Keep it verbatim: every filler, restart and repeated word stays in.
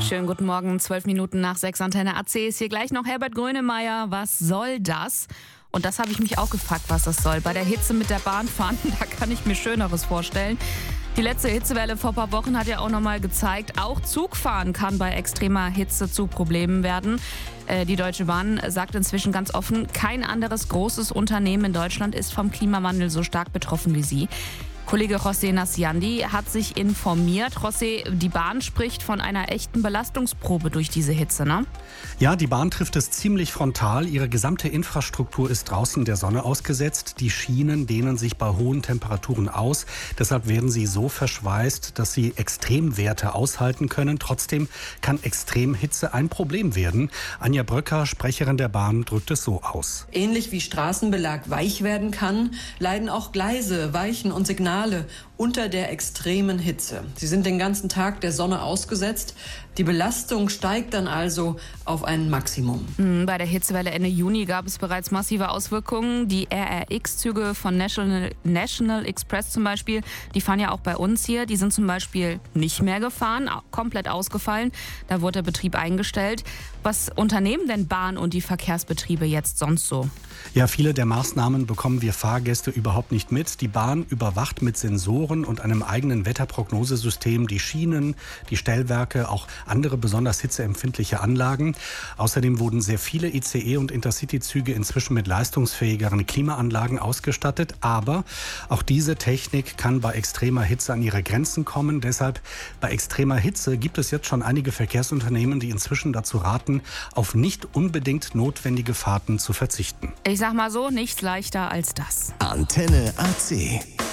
Schönen guten Morgen, zwölf Minuten nach sechs, Antenne A C ist hier gleich noch Herbert Grönemeyer. Was soll das? Und das habe ich mich auch gefragt, was das soll. Bei der Hitze mit der Bahn fahren, da kann ich mir Schöneres vorstellen. Die letzte Hitzewelle vor ein paar Wochen hat ja auch nochmal gezeigt, auch Zugfahren kann bei extremer Hitze zu Problemen werden. Äh, die Deutsche Bahn sagt inzwischen ganz offen, kein anderes großes Unternehmen in Deutschland ist vom Klimawandel so stark betroffen wie sie. Kollege José Nassiandi hat sich informiert. José, die Bahn spricht von einer echten Belastungsprobe durch diese Hitze, ne? Ja, die Bahn trifft es ziemlich frontal. Ihre gesamte Infrastruktur ist draußen der Sonne ausgesetzt. Die Schienen dehnen sich bei hohen Temperaturen aus. Deshalb werden sie so verschweißt, dass sie Extremwerte aushalten können. Trotzdem kann Extremhitze ein Problem werden. Anja Bröcker, Sprecherin der Bahn, drückt es so aus. Ähnlich wie Straßenbelag weich werden kann, leiden auch Gleise, Weichen und Signale unter der extremen Hitze. Sie sind den ganzen Tag der Sonne ausgesetzt. Die Belastung steigt dann also auf ein Maximum. Bei der Hitzewelle Ende Juni gab es bereits massive Auswirkungen. Die R R X-Züge von National, National Express zum Beispiel, die fahren ja auch bei uns hier. Die sind zum Beispiel nicht mehr gefahren, komplett ausgefallen. Da wurde der Betrieb eingestellt. Was unternehmen denn Bahn und die Verkehrsbetriebe jetzt sonst so? Ja, viele der Maßnahmen bekommen wir Fahrgäste überhaupt nicht mit. Die Bahn überwacht mit Sensoren und einem eigenen Wetterprognosesystem die Schienen, die Stellwerke, auch andere besonders hitzeempfindliche Anlagen. Außerdem wurden sehr viele I C E- und Intercity-Züge inzwischen mit leistungsfähigeren Klimaanlagen ausgestattet. Aber auch diese Technik kann bei extremer Hitze an ihre Grenzen kommen. Deshalb bei extremer Hitze gibt es jetzt schon einige Verkehrsunternehmen, die inzwischen dazu raten, auf nicht unbedingt notwendige Fahrten zu verzichten. Ich sag mal so, nichts leichter als das. Antenne A C.